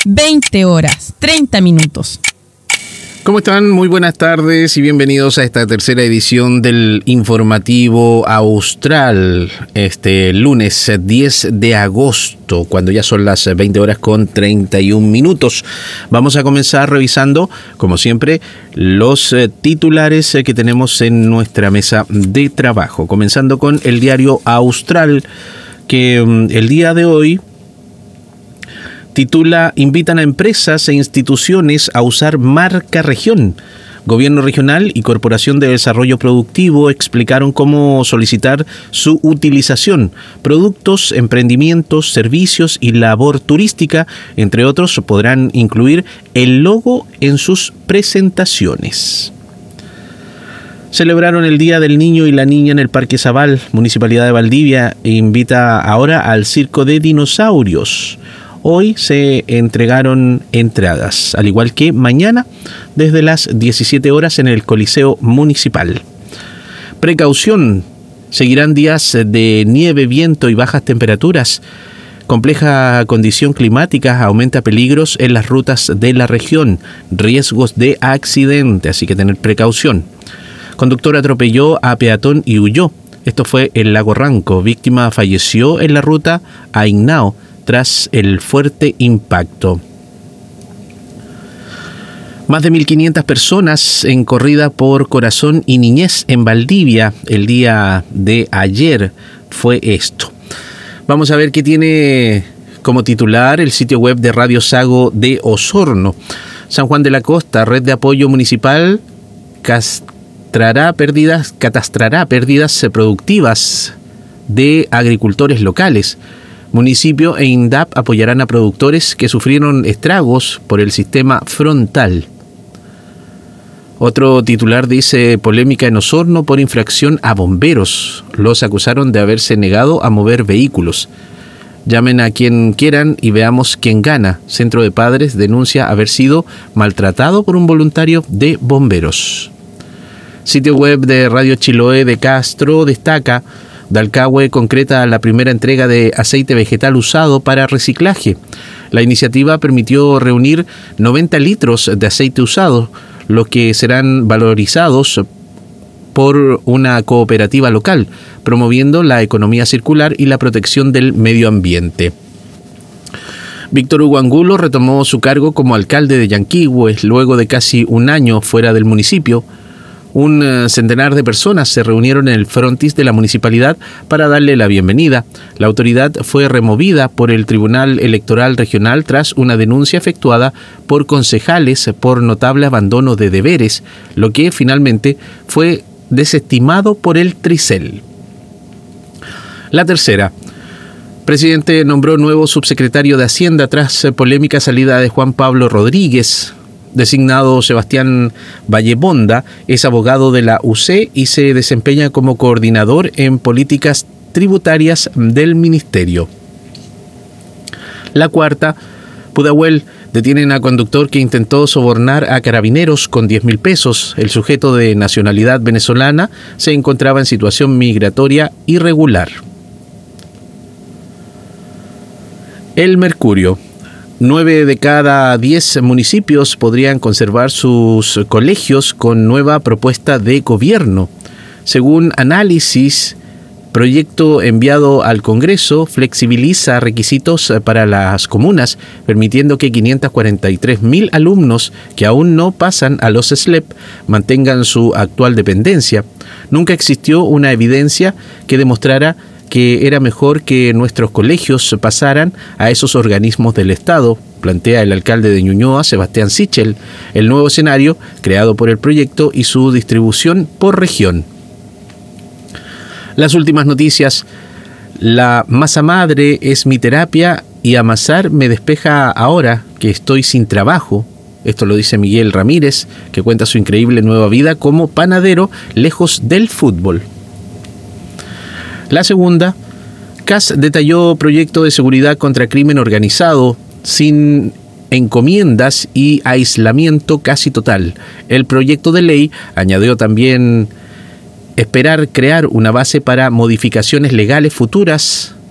20 horas, 30 minutos. ¿Cómo están? Muy buenas tardes y bienvenidos a esta tercera edición del Informativo Austral, este lunes 10 de agosto, cuando ya son las 20 horas con 31 minutos. Vamos a comenzar revisando, como siempre, los titulares que tenemos en nuestra mesa de trabajo, comenzando con el diario Austral, que el día de hoy titula: invitan a empresas e instituciones a usar marca región. Gobierno regional y Corporación de Desarrollo Productivo explicaron cómo solicitar su utilización. Productos, emprendimientos, servicios y labor turística, entre otros, podrán incluir el logo en sus presentaciones. Celebraron el Día del Niño y la Niña en el Parque Zabal. Municipalidad de Valdivia invita ahora al Circo de Dinosaurios. Hoy se entregaron entradas, al igual que mañana, desde las 17 horas en el Coliseo Municipal. Precaución, seguirán días de nieve, viento y bajas temperaturas. Compleja condición climática aumenta peligros en las rutas de la región, riesgos de accidente, así que tener precaución. Conductor atropelló a peatón y huyó. Esto fue en Lago Ranco. Víctima falleció en la ruta a Ignao tras el fuerte impacto. Más de 1.500 personas en corrida por corazón y niñez en Valdivia. El día de ayer fue esto. Vamos a ver qué tiene como titular el sitio web de Radio Sago de Osorno. San Juan de la Costa, red de apoyo municipal, catastrará pérdidas productivas de agricultores locales. Municipio e INDAP apoyarán a productores que sufrieron estragos por el sistema frontal. Otro titular dice: polémica en Osorno por infracción a bomberos. Los acusaron de haberse negado a mover vehículos. Llamen a quien quieran y veamos quién gana. Centro de Padres denuncia haber sido maltratado por un voluntario de bomberos. Sitio web de Radio Chiloé de Castro destaca: Dalcahue concreta la primera entrega de aceite vegetal usado para reciclaje. La iniciativa permitió reunir 90 litros de aceite usado, los que serán valorizados por una cooperativa local, promoviendo la economía circular y la protección del medio ambiente. Víctor Hugo Angulo retomó su cargo como alcalde de Yanquihue luego de casi un año fuera del municipio. Un centenar de personas se reunieron en el frontis de la municipalidad para darle la bienvenida. La autoridad fue removida por el Tribunal Electoral Regional tras una denuncia efectuada por concejales por notable abandono de deberes, lo que finalmente fue desestimado por el Tricel. La tercera. Presidente nombró nuevo subsecretario de Hacienda tras polémica salida de Juan Pablo Rodríguez. Designado Sebastián Vallebonda, es abogado de la UC y se desempeña como coordinador en políticas tributarias del ministerio. La cuarta, Pudahuel, detienen a conductor que intentó sobornar a carabineros con 10.000 pesos. El sujeto de nacionalidad venezolana se encontraba en situación migratoria irregular. El Mercurio. 9 de cada 10 municipios podrían conservar sus colegios con nueva propuesta de gobierno. Según análisis, proyecto enviado al Congreso flexibiliza requisitos para las comunas, permitiendo que 543.000 alumnos que aún no pasan a los SLEP mantengan su actual dependencia. Nunca existió una evidencia que demostrara que era mejor que nuestros colegios pasaran a esos organismos del Estado, plantea el alcalde de Ñuñoa, Sebastián Sichel, el nuevo escenario creado por el proyecto y su distribución por región. Las últimas noticias: la masa madre es mi terapia y amasar me despeja ahora que estoy sin trabajo. Esto lo dice Miguel Ramírez, que cuenta su increíble nueva vida como panadero lejos del fútbol. La segunda, CAS detalló proyecto de seguridad contra crimen organizado sin encomiendas y aislamiento casi total. El proyecto de ley añadió también esperar crear una base para modificaciones legales futuras